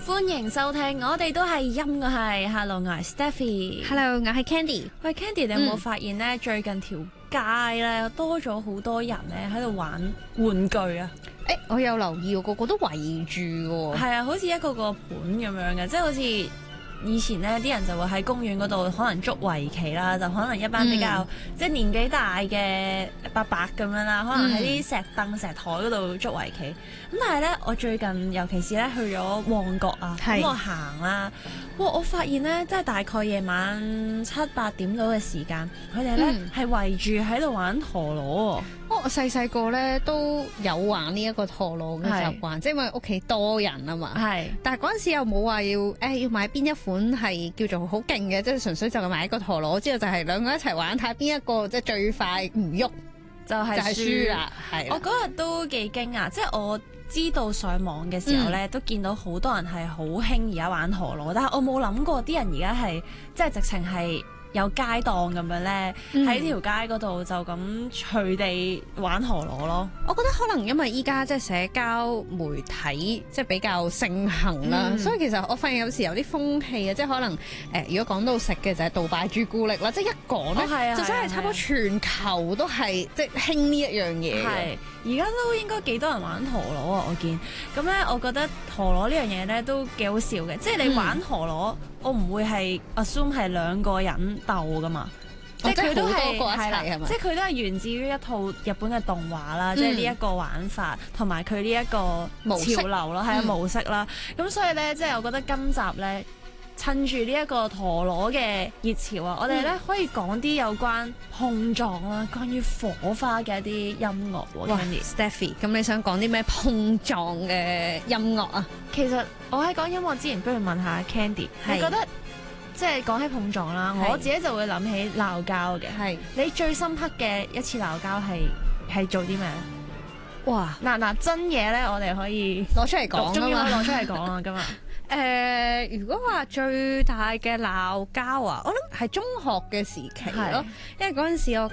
歡迎收聽，我哋都係音，我係 Hello， 我係 Stephy。Hello， 我係 Candy。 喂 Candy， 你有冇發現咧？最近條街咧多咗好多人咧喺度玩玩具啊！ 我有留意，個個都圍住喎。 係啊，好似一個個盤咁樣嘅，即係好似以前咧啲人就會喺公園嗰度可能捉圍棋啦，就可能一班比較即係年紀大嘅伯伯咁樣啦，可能喺啲石凳石台嗰度捉圍棋。咁但係咧，我最近尤其是咧去咗旺角啊，咁我行啦，哇！我發現咧，即係大概夜晚7、8點到嘅時間，佢哋咧係圍住喺度玩陀螺喎。 我細個咧都有玩呢一個陀螺嘅習慣，即係因為屋企多人啊嘛。係，但係嗰陣時又冇話要買邊一款係叫做好勁嘅，即係純粹就買一個陀螺，之後就係兩個一齊玩，睇下邊一個即係最快唔喐就係輸啦。係， 我嗰日都幾驚訝，即係我知道上網嘅時候咧，都見到好多人係好興而家玩陀螺，但係我冇諗過啲人而家係即係直情係有街檔咁樣咧，喺條街嗰度就咁隨地玩陀螺咯。 我覺得可能因為依家即係社交媒體即係比較盛行啦，所以其實我發現有時有啲風氣啊，即係可能如果講到食嘅就係杜拜朱古力啦，即係一講咧就真係差唔多全球都係即係興呢一樣嘢。 係，而家都應該幾多人玩陀螺啊！我見咁咧，我覺得陀螺呢樣嘢咧都幾好笑嘅，即係你玩陀螺，我唔會係 assume 係兩個人鬥噶嘛，即係佢都係係啦，即係佢都係源自於一套日本嘅動畫啦，即係呢一個玩法同埋佢呢一個潮流啦，係啊模式啦。咁所以咧，即係我覺得今集咧，趁住呢一個陀螺嘅熱潮啊，我哋咧可以講啲有關碰撞啦，關於火花嘅一啲音樂喎。 Candy，Stephy， 咁你想講啲咩碰撞嘅音樂啊？ 其實我喺講音樂之前，不如問下 Candy， 你覺得即係講起碰撞啦，我自己就會諗起鬧交嘅。係，你最深刻嘅一次鬧交係做啲咩咧？哇！嗱真嘢咧，我哋可以攞出嚟講啊嘛，終於攞出嚟講啦，今日。 如果話最大嘅鬧交啊，我諗係中學嘅時期咯，因為嗰陣時我